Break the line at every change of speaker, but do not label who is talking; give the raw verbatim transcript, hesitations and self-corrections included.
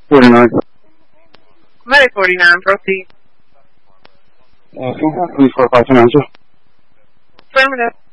forty-nine.
Medic forty-nine, proceed.
Uh, can I have police for five ten answer?
Affirmative.